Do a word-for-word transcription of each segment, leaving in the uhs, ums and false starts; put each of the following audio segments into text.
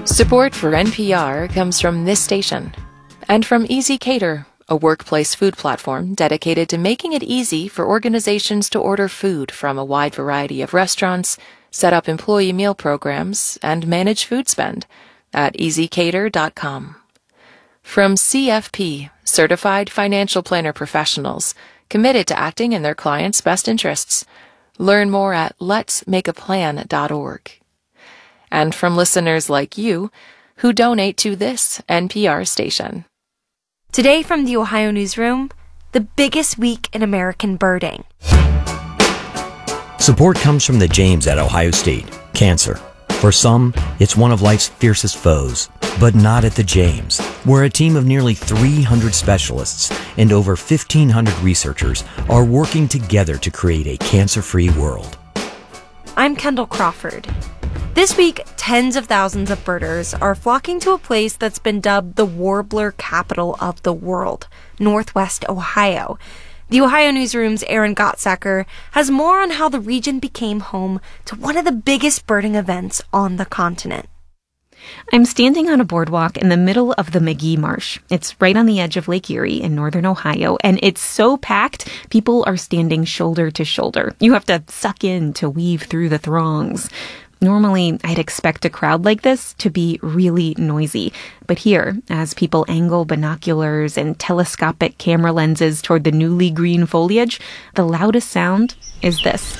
Support for N P R comes from this station and from Easy Cater, a workplace food platform dedicated to making it easy for organizations to order food from a wide variety of restaurants, set up employee meal programs, and manage food spend at easy cater dot com. From C F P, Certified Financial Planner Professionals, committed to acting in their clients' best interests. Learn more at lets make a plan dot org. And from listeners like you who donate to this N P R station. Today from the Ohio Newsroom, the biggest week in American birding. Support comes from the James at Ohio State. Cancer. For some, it's one of life's fiercest foes, but not at the James, where a team of nearly three hundred specialists and over fifteen hundred researchers are working together to create a cancer-free world. I'm Kendall Crawford. This week, tens of thousands of birders are flocking to a place that's been dubbed the warbler capital of the world, Northwest Ohio. The Ohio Newsroom's Erin Gottsacker has more on how the region became home to one of the biggest birding events on the continent. I'm standing on a boardwalk in the middle of the McGee Marsh. It's right on the edge of Lake Erie in northern Ohio, and it's so packed, people are standing shoulder to shoulder. You have to suck in to weave through the throngs. Normally, I'd expect a crowd like this to be really noisy. But here, as people angle binoculars and telescopic camera lenses toward the newly green foliage, the loudest sound is this.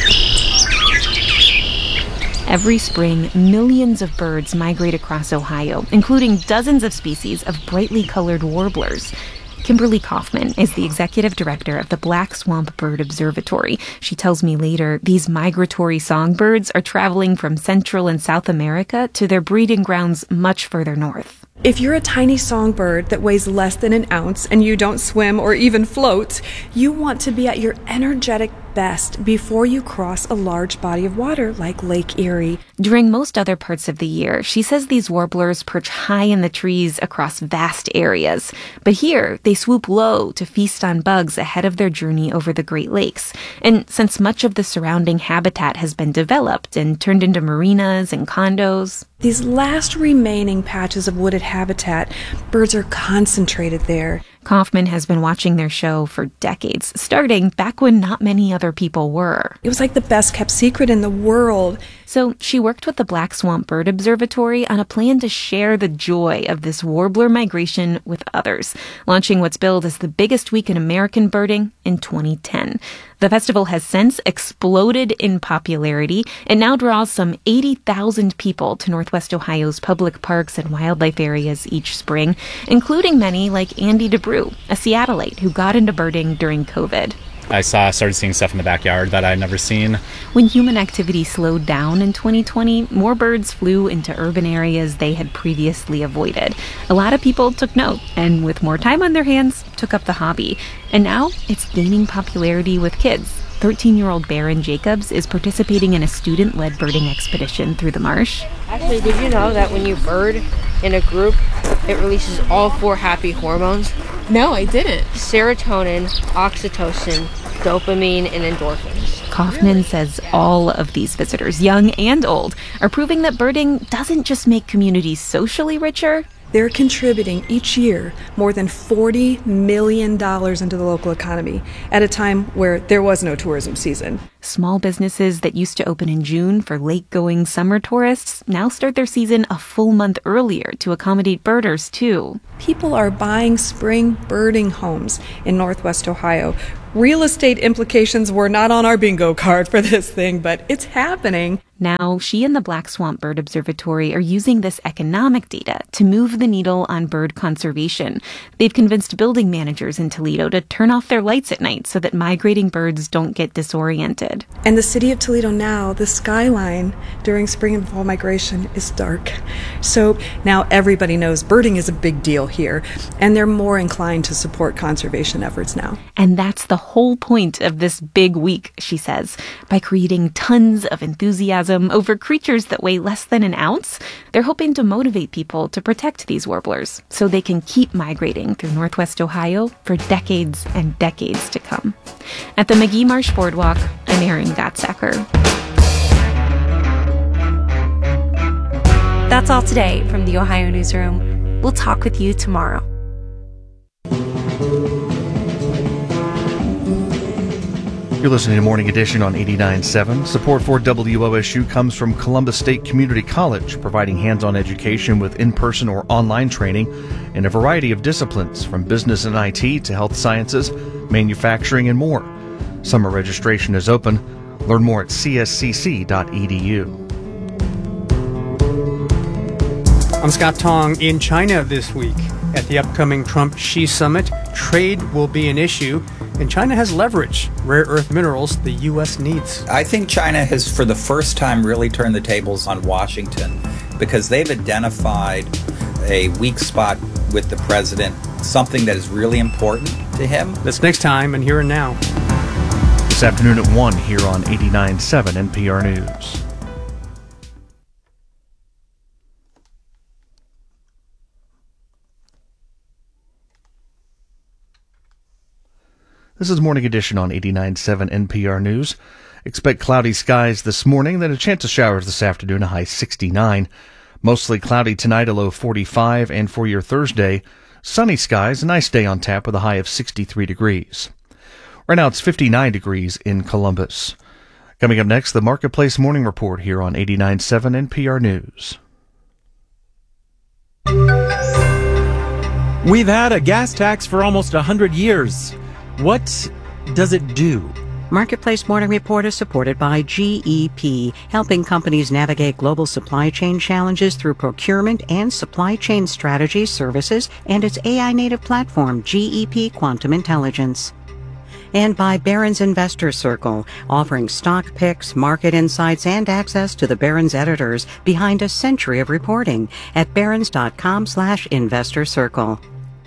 Every spring, millions of birds migrate across Ohio, including dozens of species of brightly colored warblers. Kimberly Kaufman is the executive director of the Black Swamp Bird Observatory. She tells me later these migratory songbirds are traveling from Central and South America to their breeding grounds much further north. If you're a tiny songbird that weighs less than an ounce and you don't swim or even float, you want to be at your energetic best before you cross a large body of water like Lake Erie. During most other parts of the year, she says these warblers perch high in the trees across vast areas. But here, they swoop low to feast on bugs ahead of their journey over the Great Lakes. And since much of the surrounding habitat has been developed and turned into marinas and condos, these last remaining patches of wooded habitat, birds are concentrated there. Kaufman has been watching their show for decades, starting back when not many other people were. It was like the best kept secret in the world. So she worked with the Black Swamp Bird Observatory on a plan to share the joy of this warbler migration with others, launching what's billed as the biggest week in American birding in twenty ten. The festival has since exploded in popularity and now draws some eighty thousand people to Northwest Ohio's public parks and wildlife areas each spring, including many like Andy DeBrew, a Seattleite who got into birding during COVID. I saw, started seeing stuff in the backyard that I'd never seen. When human activity slowed down in twenty twenty, more birds flew into urban areas they had previously avoided. A lot of people took note, and with more time on their hands, took up the hobby. And now it's gaining popularity with kids. thirteen-year-old Baron Jacobs is participating in a student-led birding expedition through the marsh. Actually, did you know that when you bird in a group, it releases all four happy hormones? No, I didn't. Serotonin, oxytocin, dopamine, and endorphins. Kaufman says all of these visitors, young and old, are proving that birding doesn't just make communities socially richer. They're contributing each year more than forty million dollars into the local economy at a time where there was no tourism season. Small businesses that used to open in June for lake-going summer tourists now start their season a full month earlier to accommodate birders, too. People are buying spring birding homes in Northwest Ohio. Real estate implications were not on our bingo card for this thing, but it's happening. Now, she and the Black Swamp Bird Observatory are using this economic data to move the needle on bird conservation. They've convinced building managers in Toledo to turn off their lights at night so that migrating birds don't get disoriented. And the city of Toledo now, the skyline during spring and fall migration is dark. So now everybody knows birding is a big deal here, and they're more inclined to support conservation efforts now. And that's the whole point of this big week, she says. By creating tons of enthusiasm over creatures that weigh less than an ounce, they're hoping to motivate people to protect these warblers so they can keep migrating through Northwest Ohio for decades and decades to come. At the McGee Marsh Boardwalk, I'm Erin Gottsacker. That's all today from the Ohio Newsroom. We'll talk with you tomorrow. You're listening to Morning Edition on eighty-nine point seven. Support for W O S U comes from Columbus State Community College, providing hands-on education with in-person or online training in a variety of disciplines, from business and I T to health sciences, manufacturing, and more. Summer registration is open. Learn more at c s c c dot e d u. I'm Scott Tong. In China this week at the upcoming Trump-Xi summit, trade will be an issue, and China has leverage, rare earth minerals the U S needs. I think China has, for the first time, really turned the tables on Washington because they've identified a weak spot with the president, something that is really important to him. That's next time and Here and Now. This afternoon at one here on eighty-nine point seven N P R News. This is Morning Edition on eighty-nine point seven N P R News. Expect cloudy skies this morning, then a chance of showers this afternoon, a high sixty-nine. Mostly cloudy tonight, a low forty-five, and for your Thursday, sunny skies, a nice day on tap with a high of sixty-three degrees. Right now it's fifty-nine degrees in Columbus. Coming up next, the Marketplace Morning Report here on eighty-nine point seven N P R News. We've had a gas tax for almost one hundred years. What does it do? Marketplace Morning Report is supported by G E P, helping companies navigate global supply chain challenges through procurement and supply chain strategy services and its A I-native platform, G E P Quantum Intelligence. And by Barron's Investor Circle, offering stock picks, market insights, and access to the Barron's editors behind a century of reporting at barrons.com slash investor circle.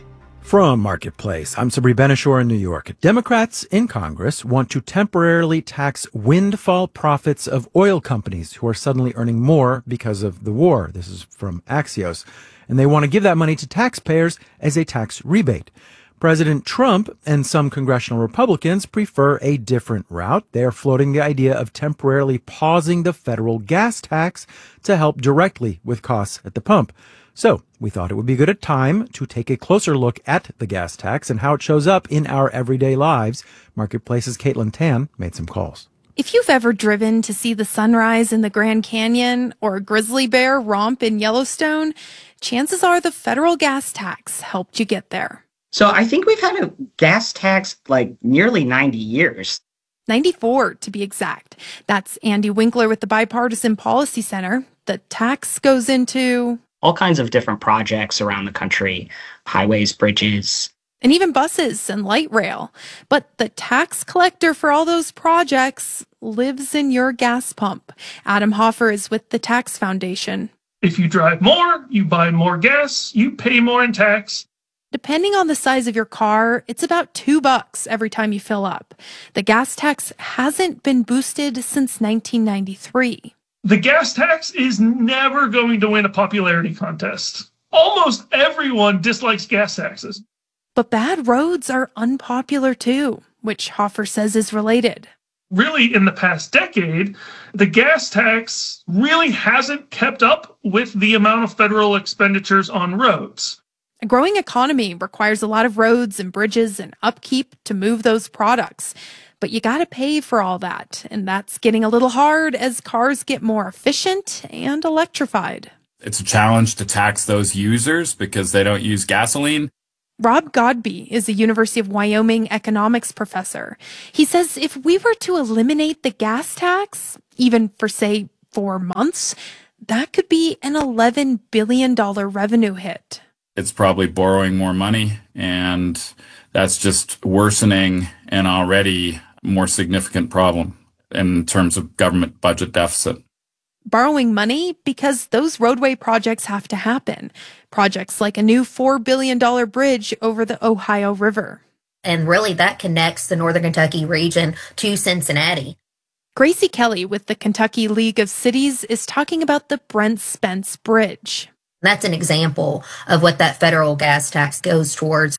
From Marketplace, I'm Sabri Benishore in New York. Democrats in Congress want to temporarily tax windfall profits of oil companies who are suddenly earning more because of the war. This is from Axios. And they want to give that money to taxpayers as a tax rebate. President Trump and some congressional Republicans prefer a different route. They are floating the idea of temporarily pausing the federal gas tax to help directly with costs at the pump. So we thought it would be good a time to take a closer look at the gas tax and how it shows up in our everyday lives. Marketplace's Caitlin Tan made some calls. If you've ever driven to see the sunrise in the Grand Canyon or a grizzly bear romp in Yellowstone, chances are the federal gas tax helped you get there. So I think we've had a gas tax like nearly ninety years. ninety-four to be exact. That's Andy Winkler with the Bipartisan Policy Center. The tax goes into all kinds of different projects around the country, highways, bridges, and even buses and light rail. But the tax collector for all those projects lives in your gas pump. Adam Hoffer is with the Tax Foundation. If you drive more, you buy more gas, you pay more in tax. Depending on the size of your car, it's about two bucks every time you fill up. The gas tax hasn't been boosted since nineteen ninety-three. The gas tax is never going to win a popularity contest. Almost everyone dislikes gas taxes. But bad roads are unpopular too, which Hoffer says is related. Really, in the past decade, the gas tax really hasn't kept up with the amount of federal expenditures on roads. A growing economy requires a lot of roads and bridges and upkeep to move those products. But you gotta pay for all that, and that's getting a little hard as cars get more efficient and electrified. It's a challenge to tax those users because they don't use gasoline. Rob Godby is a University of Wyoming economics professor. He says if we were to eliminate the gas tax, even for, say, four months, that could be an eleven billion dollars revenue hit. It's probably borrowing more money, and that's just worsening an already more significant problem in terms of government budget deficit. Borrowing money because those roadway projects have to happen. Projects like a new four billion dollars bridge over the Ohio River. And really that connects the Northern Kentucky region to Cincinnati. Gracie Kelly with the Kentucky League of Cities is talking about the Brent Spence Bridge. That's an example of what that federal gas tax goes towards.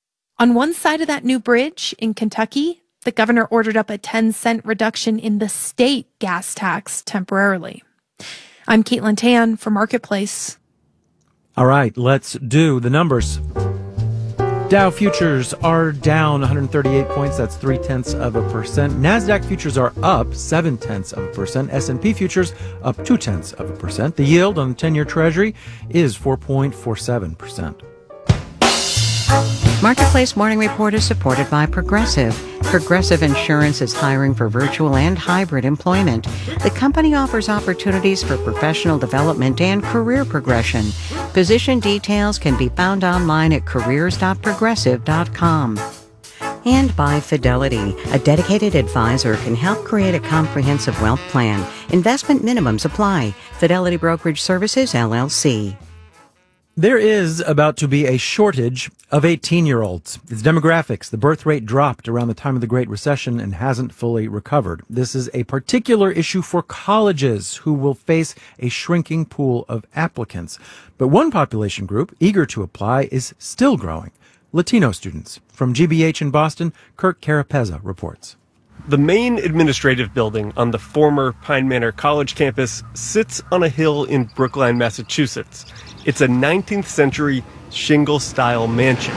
On one side of that new bridge in Kentucky, the governor ordered up a ten cent reduction in the state gas tax temporarily. I'm Caitlin Tan for Marketplace. All right, let's do the numbers. Dow futures are down one hundred thirty-eight points. That's three tenths of a percent. NASDAQ futures are up seven tenths of a percent. S and P futures up two tenths of a percent. The yield on the ten-year Treasury is four point four seven percent. Marketplace Morning Report is supported by Progressive. Progressive Insurance is hiring for virtual and hybrid employment. The company offers opportunities for professional development and career progression. Position details can be found online at careers dot progressive dot com. And by Fidelity, a dedicated advisor can help create a comprehensive wealth plan. Investment minimums apply. Fidelity Brokerage Services, L L C. There is about to be a shortage of eighteen-year-olds. It's demographics. The birth rate dropped around the time of the Great Recession and hasn't fully recovered. This is a particular issue for colleges who will face a shrinking pool of applicants. But one population group eager to apply is still growing. Latino students. From G B H in Boston, Kirk Carapezza reports. The main administrative building on the former Pine Manor College campus sits on a hill in Brookline, Massachusetts. It's a nineteenth century shingle-style mansion.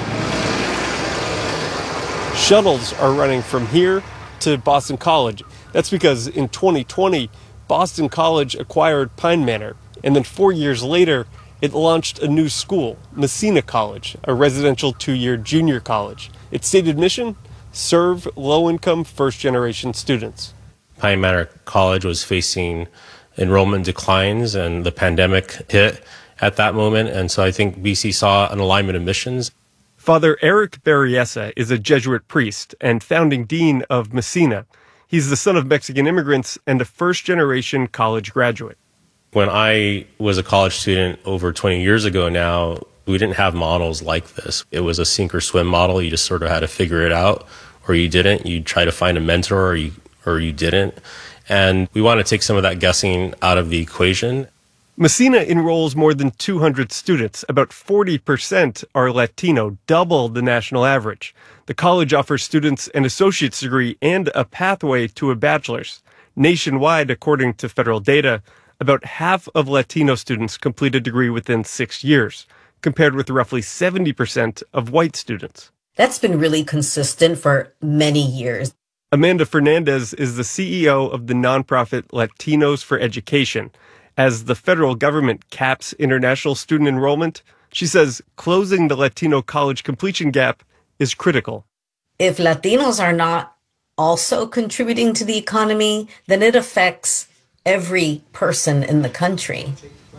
Shuttles are running from here to Boston College. That's because in twenty twenty, Boston College acquired Pine Manor, and then four years later, it launched a new school, Messina College, a residential two-year junior college. Its stated mission? Serve low-income first-generation students. Pine Manor College was facing enrollment declines, and the pandemic hit at that moment, and so I think B C saw an alignment of missions. Father Eric Berriesa is a Jesuit priest and founding dean of Messina. He's the son of Mexican immigrants and a first-generation college graduate. When I was a college student over twenty years ago now, we didn't have models like this. It was a sink or swim model. You just sort of had to figure it out, or you didn't. You try to find a mentor, or you, or you didn't. And we want to take some of that guessing out of the equation. Messina enrolls more than two hundred students. About forty percent are Latino, double the national average. The college offers students an associate's degree and a pathway to a bachelor's. Nationwide, according to federal data, about half of Latino students complete a degree within six years, compared with roughly seventy percent of white students. That's been really consistent for many years. Amanda Fernandez is the C E O of the nonprofit Latinos for Education. As the federal government caps international student enrollment, she says closing the Latino college completion gap is critical. If Latinos are not also contributing to the economy, then it affects every person in the country.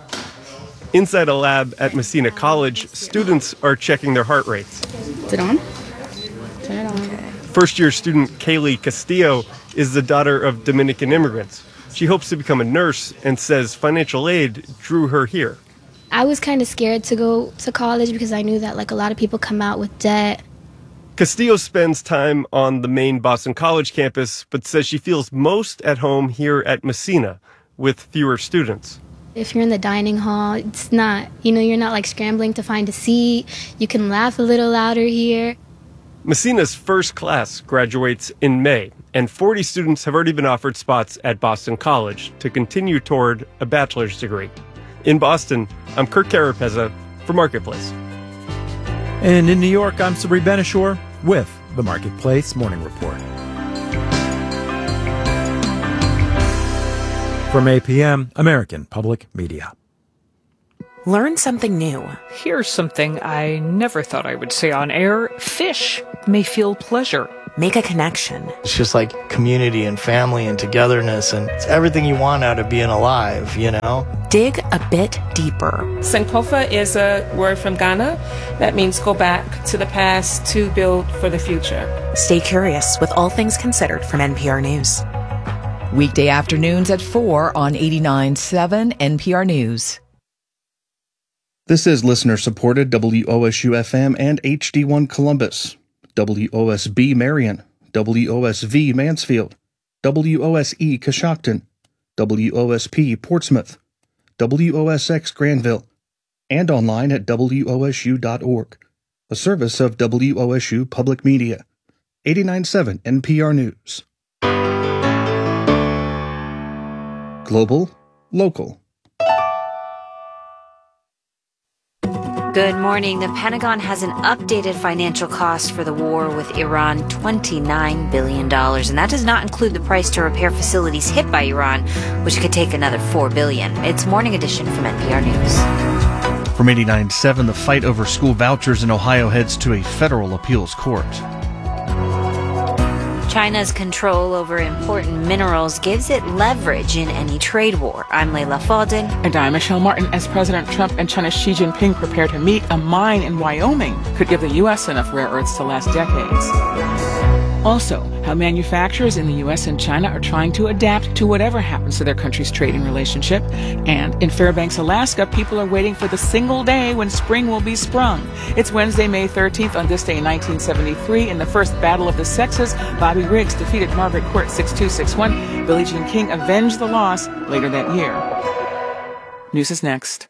Inside a lab at Messina College, students are checking their heart rates. Is it on? Turn it on. First-year student Kaylee Castillo is the daughter of Dominican immigrants. She hopes to become a nurse and says financial aid drew her here. I was kind of scared to go to college because I knew that like a lot of people come out with debt. Castillo spends time on the main Boston College campus, but says she feels most at home here at Messina with fewer students. If you're in the dining hall, it's not, you know, you're not like scrambling to find a seat. You can laugh a little louder here. Messina's first class graduates in May, and forty students have already been offered spots at Boston College to continue toward a bachelor's degree. In Boston, I'm Kirk Carapezza for Marketplace. And in New York, I'm Sabri Benishore with the Marketplace Morning Report. From A P M, American Public Media. Learn something new. Here's something I never thought I would say on air. Fish may feel pleasure. Make a connection. It's just like community and family and togetherness, and it's everything you want out of being alive, you know? Dig a bit deeper. Sankofa is a word from Ghana that means go back to the past to build for the future. Stay curious with All Things Considered from N P R News. Weekday afternoons at four on eighty-nine point seven N P R News. This is listener-supported W O S U F M and H D one Columbus, W O S B Marion, W O S V Mansfield, W O S E Coshocton, W O S P Portsmouth, W O S X Granville, and online at W O S U dot org, a service of W O S U Public Media, eighty-nine point seven N P R News. Global, local. Good morning. The Pentagon has an updated financial cost for the war with Iran, twenty-nine billion dollars. And that does not include the price to repair facilities hit by Iran, which could take another four billion dollars. It's Morning Edition from N P R News. From eighty-nine point seven, the fight over school vouchers in Ohio heads to a federal appeals court. China's control over important minerals gives it leverage in any trade war. I'm Layla Faldin. And I'm Michelle Martin. As President Trump and China's Xi Jinping prepare to meet, a mine in Wyoming could give the U S enough rare earths to last decades. Also, how manufacturers in the U S and China are trying to adapt to whatever happens to their country's trading relationship. And in Fairbanks, Alaska, people are waiting for the single day when spring will be sprung. It's Wednesday, May thirteenth. On this day in nineteen seventy-three, in the first Battle of the Sexes, Bobby Riggs defeated Margaret Court six two six one. Billie Jean King avenged the loss later that year. News is next.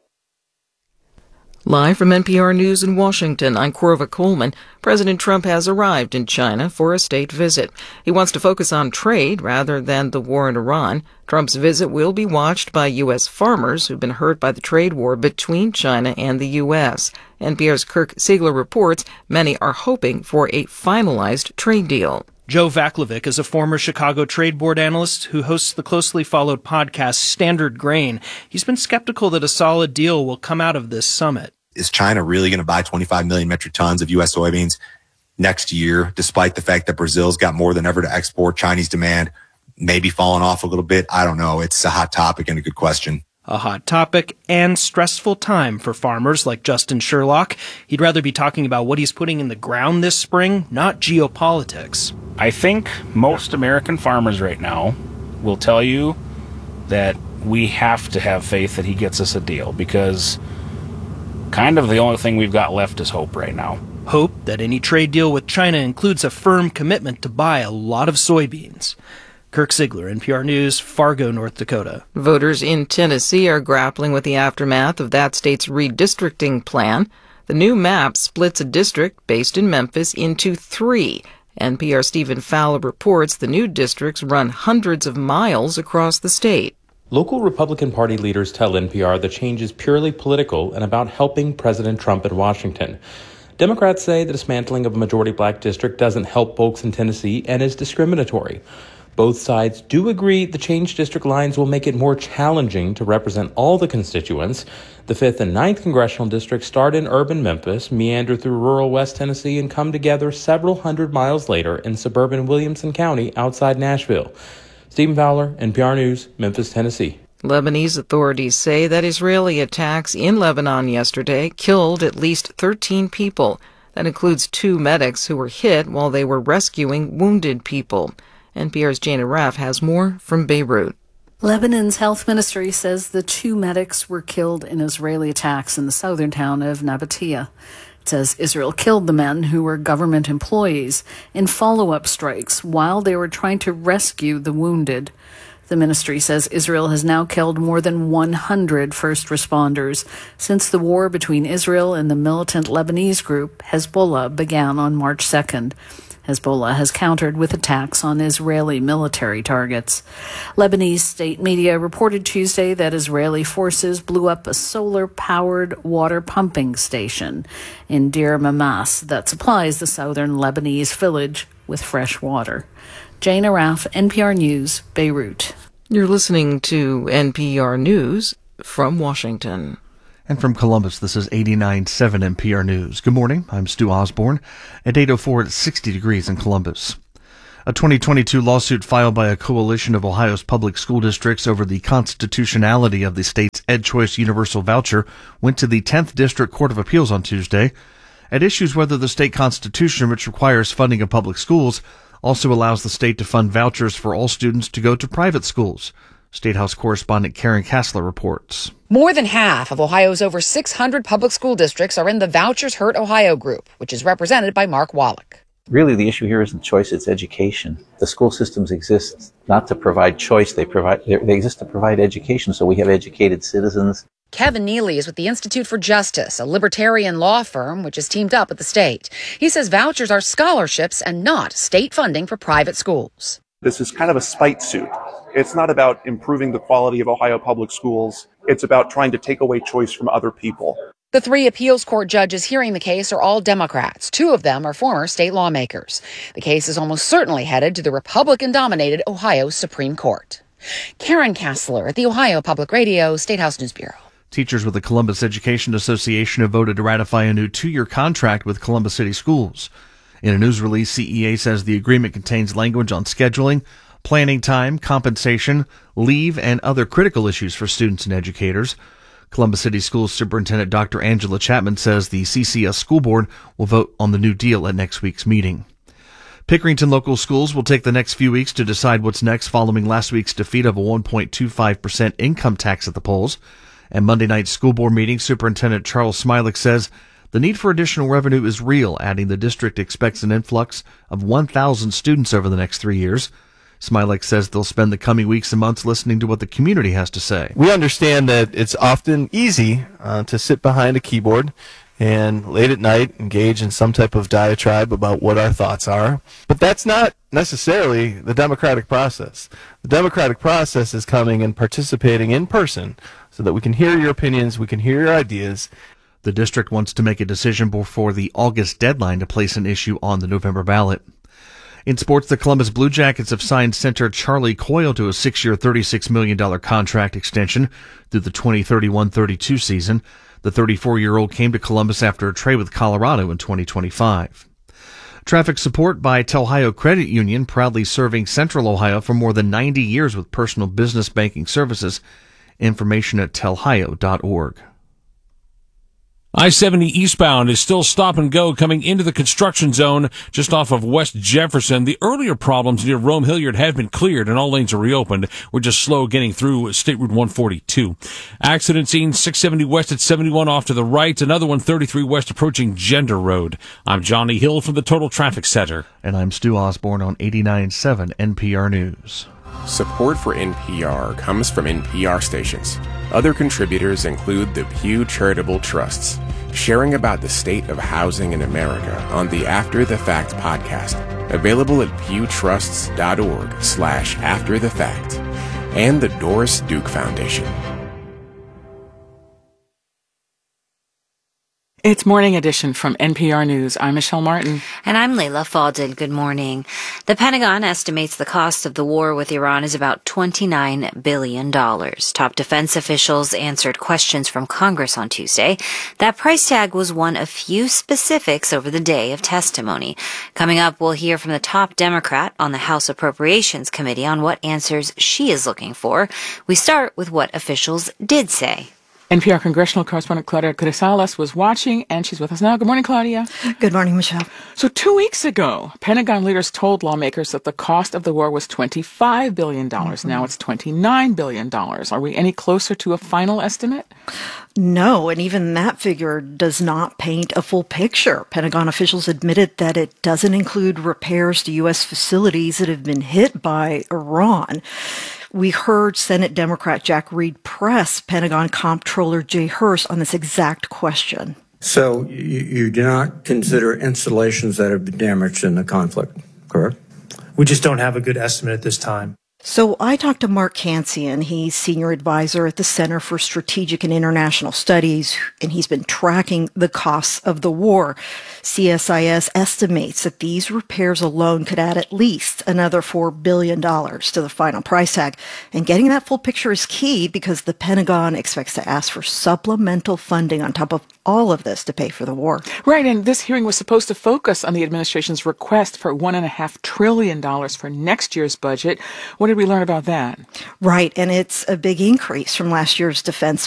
Live from N P R News in Washington, I'm Corva Coleman. President Trump has arrived in China for a state visit. He wants to focus on trade rather than the war in Iran. Trump's visit will be watched by U S farmers who've been hurt by the trade war between China and the U S. N P R's Kirk Siegler reports many are hoping for a finalized trade deal. Joe Vaclavic is a former Chicago Trade Board analyst who hosts the closely followed podcast Standard Grain. He's been skeptical that a solid deal will come out of this summit. Is China really going to buy twenty-five million metric tons of U S soybeans next year, despite the fact that Brazil's got more than ever to export? Chinese demand maybe falling off a little bit. I don't know. It's a hot topic and a good question. A hot topic and stressful time for farmers like Justin Sherlock. He'd rather be talking about what he's putting in the ground this spring, not geopolitics. I think most American farmers right now will tell you that we have to have faith that he gets us a deal, because kind of the only thing we've got left is hope right now. Hope that any trade deal with China includes a firm commitment to buy a lot of soybeans. Kirk Siegler, N P R News, Fargo, North Dakota. Voters in Tennessee are grappling with the aftermath of that state's redistricting plan. The new map splits a district based in Memphis into three. N P R Stephen Fowler reports the new districts run hundreds of miles across the state. Local Republican Party leaders tell N P R the change is purely political and about helping President Trump in Washington. Democrats say the dismantling of a majority black district doesn't help folks in Tennessee and is discriminatory. Both sides do agree the changed district lines will make it more challenging to represent all the constituents. The fifth and ninth congressional districts start in urban Memphis, meander through rural West Tennessee, and come together several hundred miles later in suburban Williamson County outside Nashville. Stephen Fowler, N P R News, Memphis, Tennessee. Lebanese authorities say that Israeli attacks in Lebanon yesterday killed at least thirteen people. That includes two medics who were hit while they were rescuing wounded people. N P R's Jana Raff has more from Beirut. Lebanon's health ministry says the two medics were killed in Israeli attacks in the southern town of Nabatea. It says Israel killed the men, who were government employees, in follow-up strikes while they were trying to rescue the wounded. The ministry says Israel has now killed more than one hundred first responders since the war between Israel and the militant Lebanese group Hezbollah began on March second. Hezbollah has countered with attacks on Israeli military targets. Lebanese state media reported Tuesday that Israeli forces blew up a solar-powered water pumping station in Deir Mamas that supplies the southern Lebanese village with fresh water. Jana Raff, N P R News, Beirut. You're listening to N P R News from Washington. And from Columbus, this is eighty-nine point seven N P R News. Good morning, I'm Stu Osborne. At eight oh four, it's sixty degrees in Columbus. A twenty twenty-two lawsuit filed by a coalition of Ohio's public school districts over the constitutionality of the state's EdChoice Universal Voucher went to the tenth District Court of Appeals on Tuesday. At issues whether the state constitution, which requires funding of public schools, also allows the state to fund vouchers for all students to go to private schools. State House correspondent Karen Kassler reports. More than half of Ohio's over six hundred public school districts are in the Vouchers Hurt Ohio group, which is represented by Mark Wallach. Really, the issue here isn't choice, it's education. The school systems exist not to provide choice, they provide they exist to provide education, so we have educated citizens. Kevin Neely is with the Institute for Justice, a libertarian law firm which has teamed up with the state. He says vouchers are scholarships and not state funding for private schools. This is kind of a spite suit. It's not about improving the quality of Ohio public schools. It's about trying to take away choice from other people. The three appeals court judges hearing the case are all Democrats. Two of them are former state lawmakers. The case is almost certainly headed to the Republican-dominated Ohio Supreme Court. Karen Kassler at the Ohio Public Radio State House News Bureau. Teachers with the Columbus Education Association have voted to ratify a new two-year contract with Columbus City Schools. In a news release, C E A says the agreement contains language on scheduling, planning time, compensation, leave, and other critical issues for students and educators. Columbus City Schools Superintendent Doctor Angela Chapman says the C C S School Board will vote on the new deal at next week's meeting. Pickerington local schools will take the next few weeks to decide what's next following last week's defeat of a one point two five percent income tax at the polls. At Monday night's school board meeting, Superintendent Charles Smilek says the need for additional revenue is real, adding the district expects an influx of one thousand students over the next three years. Smilek says they'll spend the coming weeks and months listening to what the community has to say. We understand that it's often easy uh, to sit behind a keyboard and late at night engage in some type of diatribe about what our thoughts are. But that's not necessarily the democratic process. The democratic process is coming and participating in person so that we can hear your opinions, we can hear your ideas. The district wants to make a decision before the August deadline to place an issue on the November ballot. In sports, the Columbus Blue Jackets have signed center Charlie Coyle to a six-year, thirty-six million dollars contract extension through the twenty thirty-one thirty-two season. The thirty-four-year-old came to Columbus after a trade with Colorado in twenty twenty-five. Traffic support by Telhio Credit Union, proudly serving Central Ohio for more than ninety years with personal business banking services. Information at telhio dot org. I seventy eastbound is still stop and go coming into the construction zone just off of West Jefferson. The earlier problems near Rome Hilliard have been cleared and all lanes are reopened. We're just slow getting through State Route one forty-two. Accident scene six seventy west at seventy-one off to the right. Another one thirty-three west approaching Gender Road. I'm Johnny Hill from the Total Traffic Center. And I'm Stu Osborne on eighty-nine point seven N P R News. Support for N P R comes from N P R stations. Other contributors include the Pew Charitable Trusts, sharing about the state of housing in America on the After the Fact podcast, available at pewtrusts.org slash after the fact, and the Doris Duke Foundation. It's Morning Edition from N P R News. I'm Michelle Martin. And I'm Layla Faldin. Good morning. The Pentagon estimates the cost of the war with Iran is about twenty-nine billion dollars. Top defense officials answered questions from Congress on Tuesday. That price tag was one of few specifics over the day of testimony. Coming up, we'll hear from the top Democrat on the House Appropriations Committee on what answers she is looking for. We start with what officials did say. N P R congressional correspondent Claudia Grisales was watching, and she's with us now. Good morning, Claudia. Good morning, Michelle. So two weeks ago, Pentagon leaders told lawmakers that the cost of the war was twenty-five billion dollars. Mm-hmm. Now it's twenty-nine billion dollars. Are we any closer to a final estimate? No, and even that figure does not paint a full picture. Pentagon officials admitted that it doesn't include repairs to U S facilities that have been hit by Iran. We heard Senate Democrat Jack Reed press Pentagon Comptroller Jay Hurst on this exact question. So you, you do not consider installations that have been damaged in the conflict, correct? We just don't have a good estimate at this time. So I talked to Mark Cancian. He's senior advisor at the Center for Strategic and International Studies, and he's been tracking the costs of the war. C S I S estimates that these repairs alone could add at least another four billion dollars to the final price tag. And getting that full picture is key because the Pentagon expects to ask for supplemental funding on top of all of this to pay for the war. Right, and this hearing was supposed to focus on the administration's request for one and a half trillion dollars for next year's budget. What did we learn about that? Right, and it's a big increase from last year's defense